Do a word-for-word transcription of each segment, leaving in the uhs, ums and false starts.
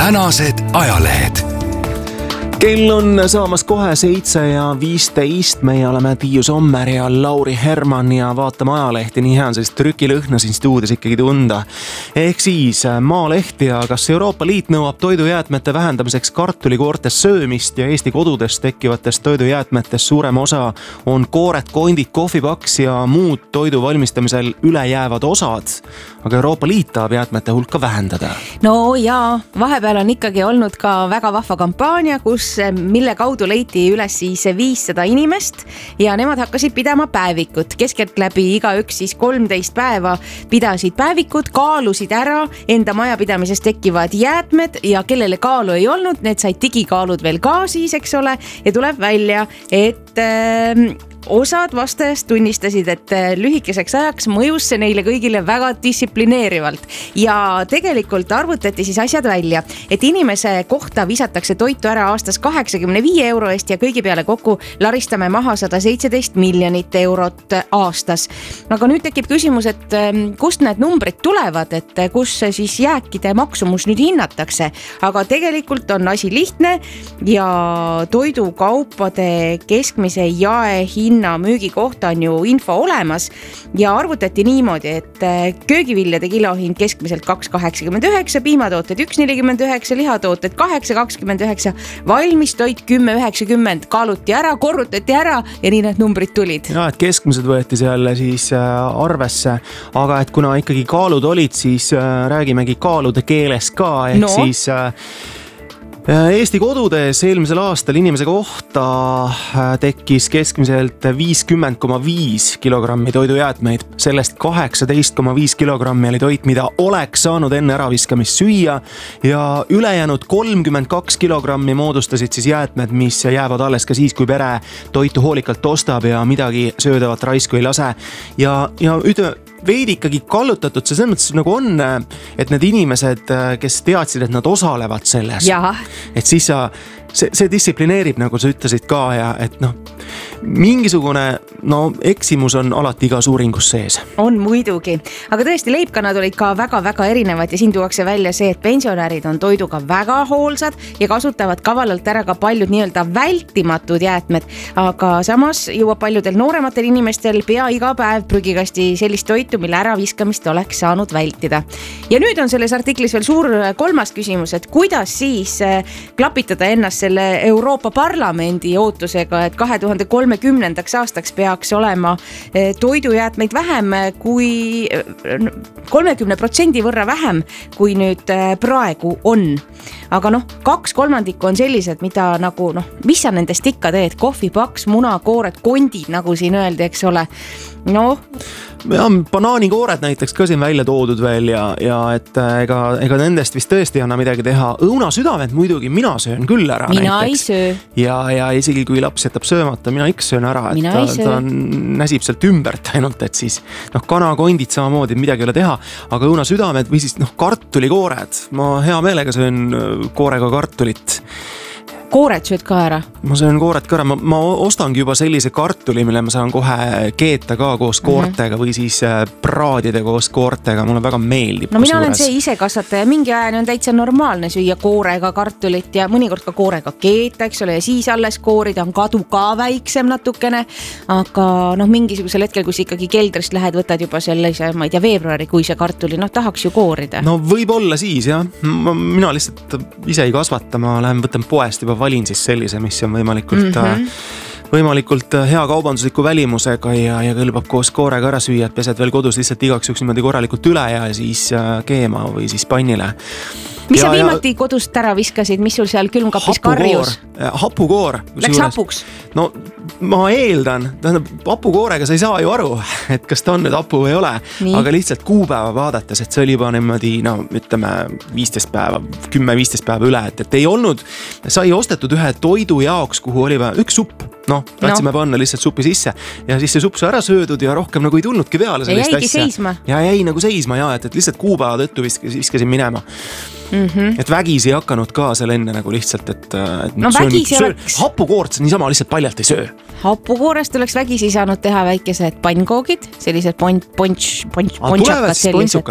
tänased ajalehed. Kell on saamas kohe seitse ja viisteist, meie oleme Tiiu Sommer ja Lauri Herman ja vaatame ajalehti, nii hea on sellist trükilõhna siin stuudios ikkagi tunda. Ehk siis Maaleht ja kas Euroopa Liit nõuab toidujäätmete vähendamiseks kartulikoortes söömist ja Eesti kodudest tekkivatest toidujäätmetest suurem osa on koored, kondid, kohvipaks ja muud toidu valmistamisel ülejäävad osad. Aga Euroopa Liit tahab jäätmete hulka vähendada. No jaa, vahepeal on ikkagi olnud ka väga vahva kampaania, kus mille kaudu leiti üles siis viissada inimest ja nemad hakkasid pidama päevikut. Keskelt läbi iga üks siis kolmteist päeva pidasid päevikut, kaalusid ära enda majapidamises tekkivad jäätmed ja kellele kaalu ei olnud, need said digikaalud veel ka siis, eks ole, ja tuleb välja, et äh, osad vastajast tunnistasid, et lühikeseks ajaks mõjus see neile kõigile väga distsiplineerivalt ja tegelikult arvutati siis asjad välja, et inimese kohta visatakse toitu ära aastas kaheksakümne viie euro eest ja kõigi peale kokku laristame maha sada seitseteist miljonit eurot aastas. Aga nüüd tekib küsimus, et kust need numbrid tulevad, et kus siis jääkide maksumus nüüd hinnatakse, aga tegelikult on asi lihtne ja toidukaupade keskmise jae hinna müügi kohta on ju info olemas ja arvutati niimoodi, et köögiviljade kilohind keskmiselt kaks kaheksakümmend üheksa, piimatooted üks nelikümmend üheksa, lihatooted kaheksa kakskümmend üheksa, valmis toit kümme üheksakümmend, kaaluti ära, korrutati ära ja nii need numbrid tulid. Ja, et keskmised võeti selle siis arvesse, aga et kuna ikkagi kaalud olid, siis räägimegi kaalude keeles ka, ehk no. siis Eesti kodudes eelmisel aastal inimese kohta tekkis keskmiselt viiskümmend koma viis kilogrammi toidujäätmeid. Sellest kaheksateist koma viis kilogrammi oli toit, mida oleks saanud enne äraviskamist süüa ja ülejäänud kolmkümmend kaks kilogrammi moodustasid siis jäätmed, mis jäävad alles ka siis, kui pere toitu hoolikalt ostab ja midagi söödavat raisku ei lase. Ja, ja ütle, veidi ikkagi kallutatud see selles mõttes nagu on, et need inimesed, kes teadsid, et nad osalevad selles, ja. et siis sa, see, see distsiplineerib, nagu sa ütlesid ka ja et noh, mingisugune no, eksimus on alati igas uuringus sees. On muidugi, aga tõesti leibkonnad olid ka väga-väga erinevad ja siin tuuakse välja see, et pensionärid on toiduga väga hoolsad ja kasutavad kavalalt ära ka paljud nii-öelda vältimatud jäätmed, aga samas jõuab paljudel noorematel inimestel pea iga päev prügikasti sellist toitu, mille äraviskamist oleks saanud vältida. Ja nüüd on selles artiklis veel suur kolmas küsimus, et kuidas siis klapitada ennast selle Euroopa Parlamendi ootusega, et kahe tuhande kolmekümnendaks aastaks peaks olema toidujäätmeid vähem kui kolmekümne protsendi võrra vähem, kui nüüd praegu on. Aga noh, kaks kolmandikku on sellised, mida nagu noh, mis sa nendest ikka teed, kohvipaks, munakoored, kondid, nagu siin öeldi, eks ole. No ja banaanikoored näiteks ka siin välja toodud veel ja, ja et ega, ega nendest vist tõesti ei anna midagi teha. Õunasüdamed muidugi mina söön küll ära. Mina näiteks. ei söö. Ja, ja isegi kui laps jätab söömata, mina ikka söön ära, et ta, ta näsib sealt ümbert ainult, et siis noh, kanakondid samamoodi midagi ei ole teha, aga õunasüdamed või siis noh, kartulikoored, ma hea meelega söön koorega kartulit. Koored sööd ka ära? Ma söön koored ka ära, ma, ma ostangi juba sellise kartuli, mille ma saan kohe keeta ka koos koortega mm-hmm. või siis praadide koos koortega, mulle väga meeldib. No mina olen see ise kasvataja, mingi ajan on täitsa normaalne süüa koorega kartulit ja mõnikord ka koorega keeta, eks ole, ja siis alles koorida on kadu ka väiksem natukene, aga noh, mingisugusel hetkel, kus ikkagi keldrist lähed, võtad juba sellise, ma ei tea, veebruari, kui see kartuli, noh, tahaks ju koorida. No võib-olla siis, jah. Ma, mina lihtsalt ise ei kasvata, ma lähen võtan poest juba valin siis sellise, mis on võimalikult, mm-hmm. võimalikult hea kaubandusliku välimusega ja, ja kõlbab koos koorega ära süüa, et pesed veel kodus lihtsalt igaks juks niimoodi korralikult üle ja siis keema või siis pannile. Mis ja, sa viimati ja... kodust ära viskasid, mis sul seal külmkapis karjus? Hapukoor. Läks juures. Hapuks? No ma eeldan, tähendab, hapukoorega sa ei saa ju aru, et kas ta on nüüd hapu või ei ole, nii. Aga lihtsalt kuupäeva vaadates, et see oli juba niimoodi, no ütleme viisteist päeva, kümme viisteist päeva üle, et, et ei olnud, sai ostetud ühe toidu jaoks, kuhu oli vaja üks supp. No, tahtsime no. panna lihtsalt supi sisse ja siis see supp sai ära söödud ja rohkem nagu ei tulnudki peale sellist asja. Seisma. Ja jäi nagu seisma ja, et, et lihtsalt kuupäeva tõttu viskasin minema. Mm-hmm. Et vägisi ei hakanud ka seal enne nagu lihtsalt, et, et no vägisi söö, oleks... hapukoort niisama lihtsalt paljalt ei söö. Hapukoorest oleks vägisi saanud teha väikesed pannkoogid, sellised ponč, ponč, ponč, pončakad. Tulevad siis pontsukad, jah?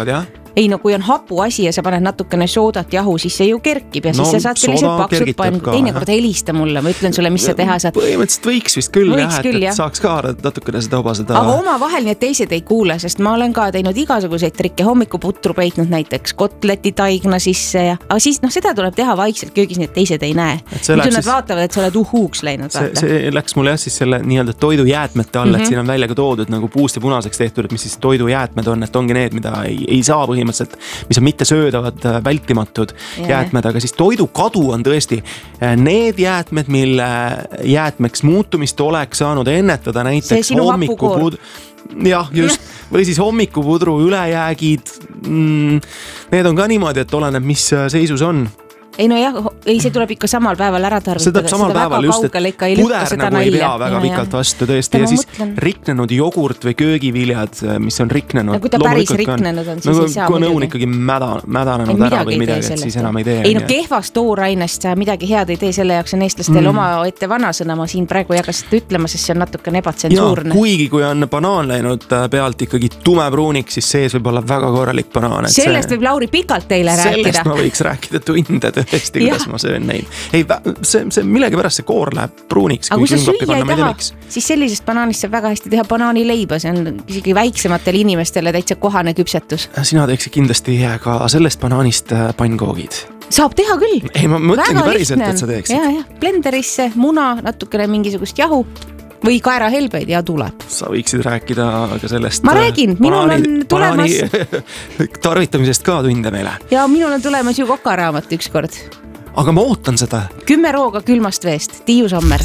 ei no kui on hapu asi ja sa paned natukene soodat jahu, siis see ju kerkib ja no, siis sa saad sellised paksud pannud. Teinekord helista mulle, ma ütlen sulle, mis sa teha saad. Põhimõtteliselt võiks vist küll, võiks jah, küll, et, et saaks ka natukene seda oba seda. Aga oma vahel need teised ei kuule, sest ma olen ka teinud igasuguseid trikke, hommikuputru peitnud näiteks kotleti taigna sisse ja aga siis noh, seda tuleb teha vaikselt köögis, need teised ei näe. Muidu nad siis... vaatavad, et sa oled uhuuks läinud. See, see läks mulle jah siis selle nii-öelda toidujäätmete all, mm-hmm. et siin on välja ka toodud nagu puust ja punaseks tehtud, et mis siis toidujäätmed on, et ongi need, mida ei, ei saa põhimõtteliselt, mis on mitte söödavad, vältimatud ja. jäätmed, aga siis toidukadu on tõesti need jäätmed, mille jäätmeks muutumist oleks saanud ennetada näiteks hommikupud... jah, just, või siis hommikupudru ülejäägid, mm, need on ka niimoodi, et oleneb, mis seisus on. Ei no jah, ei, see tuleb ikka samal päeval ära tarvitada. See tuleb samal päeval just, et puder nagu ei pea väga ja, pikalt vastu tõesti ja, ja siis mõtlen... riknenud jogurt või köögiviljad, mis on riknenud. No kui ta päris riknenud on, siis no, ei saa kui nõun ikkagi mäda, mädanenud ära või midagi, et siis enam ei tee. Ei no kehvast toorainest sa midagi head ei tee, selle jaoks on eestlastel mm. oma ette vanasõna, ma siin praegu jagasid ütlema, sest see on natuke ebatsensuurne. Kuigi kui on banaan läinud pealt ikkagi tumepruuniks, siis sees võib olla väga korralik banaan. Sellest see... võib Lauri pikalt teile rääkida. Sellest ma võiks rääkida tunde tõesti, kuidas ma söön neid. Ei, see, see millegi pärast see koor läheb pruuniks. Aga kui sa süüa ei taha, siis sellisest banaanist saab väga hästi teha banaanileiba. See on isegi väiksematele inimestele täitsa kohane küpsetus. Sina teeksid kindlasti ka sellest banaanist pannkoogid. Saab teha küll. Ei, ma mõtlengi päriselt, et sa teeksid. Ja, ja. Blenderisse, muna, natukene mingisugust jahu või kaerahelbeid ja tuleb. Sa võiksid rääkida ka sellest ma räägin, minul banaani, on tulemas tarvitamisest ka tunde meile. Ja minul on tulemas ju kokaraamat ükskord. Aga ma ootan seda. Kümme rooga külmast veest, Tiiu Sommer.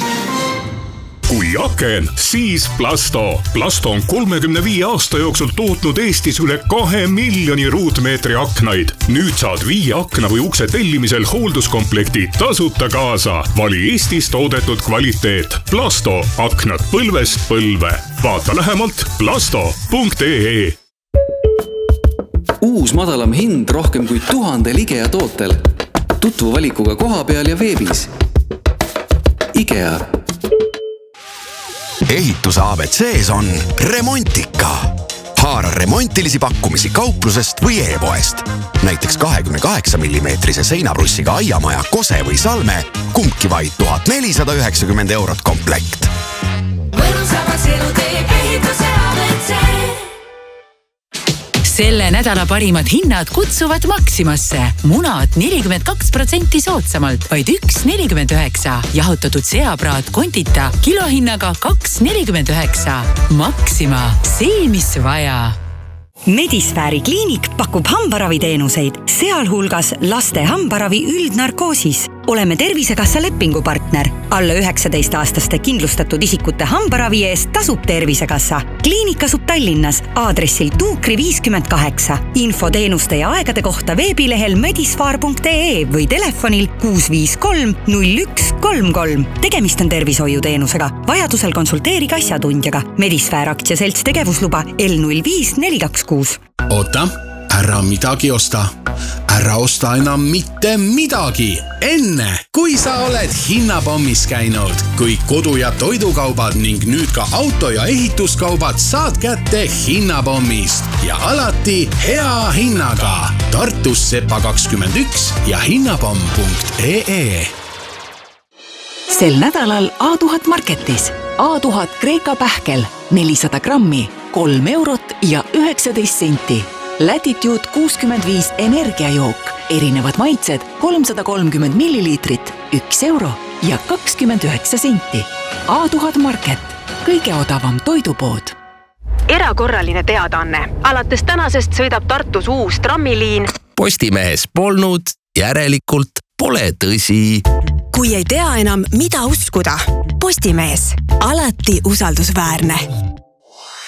Kui aken, siis Plasto. Plasto on kolmekümne viie aasta jooksul tootnud Eestis üle kahe miljoni ruutmeetri aknaid. Nüüd saad viie akna või ukse tellimisel hoolduskomplekti tasuta kaasa. Vali Eestis toodetud kvaliteet. Plasto, aknad põlvest põlve. Vaata lähemalt plasto punkt ee. Uus madalam hind rohkem kui tuhandel IKEA tootel. Tutvu valikuga koha peal ja veebis. IKEA. Ehituse A B C-s on Remontika. Haara remontilisi pakkumisi kauplusest või e-poest. Näiteks kahekümne kaheksa millimeetrise seinaprussiga aiamaja, kose või salme, kumbki vaid tuhat nelisada üheksakümmend eurot komplekt. Mõnusamaks elu teeb ehituse A B C. Selle nädala parimad hinnad kutsuvad Maximasse. Munad nelikümmend kaks protsenti soodsamalt, vaid üks nelikümmend üheksa. Jahutatud seapraat kontita kilohinnaga kaks nelikümmend üheksa. Maxima, see mis vaja. Medisfääri kliinik pakub hambaraviteenuseid, sealhulgas laste hambaravi üldnarkoosis. Oleme Tervisekassa lepingupartner. Alla üheksateist aastaste kindlustatud isikute hambaravi eest tasub Tervisekassa. Kliinik asub Tallinnas, aadressil Tuukri viiskümmend kaheksa. Info teenuste ja aegade kohta veebilehel medisfaar punkt ee või telefonil kuus viis kolm null üks kolm kolm. Tegemist on tervishoiuteenusega. Vajadusel konsulteerige asjatundjaga. Medisfäär aktsiaselts tegevusluba L null viis neli kaks kuus. Oota, ära midagi osta. Ära osta enam mitte midagi. Enne, kui sa oled hinnapommis käinud. Kui kodu- ja toidukaubad ning nüüd ka auto- ja ehituskaubad saad kätte hinnapommist. Ja alati hea hinnaga. Tartus Sepa kakskümmend üks ja hinnapomm punkt ee. Sel nädalal A tuhat marketis. A tuhat Kreeka pähkel, nelisada grammi, kolm eurot ja üheksateist senti. Latitude kuuskümmend viis energiajook, erinevad maitsed, kolmsada kolmkümmend milliliitrit, üks euro ja kakskümmend üheksa senti. A tuhat market, kõige odavam toidupood. Erakorraline teadaanne. Alates tänasest sõidab Tartus uus trammiliin. Postimehes polnud, järelikult pole tõsi. Kui ei tea enam, mida uskuda, Postimees, alati usaldusväärne.